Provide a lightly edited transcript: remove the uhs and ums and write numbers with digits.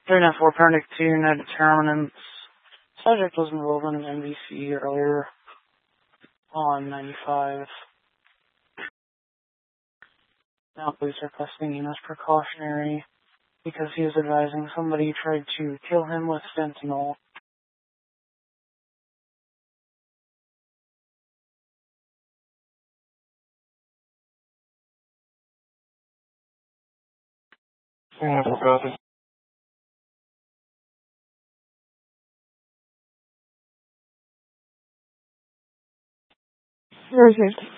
394 Pernick 2, no determinants. Subject was enrolled in an MVC earlier on 95. Now police are requesting him as precautionary because he was advising somebody tried to kill him with fentanyl. Yeah, copy. Received.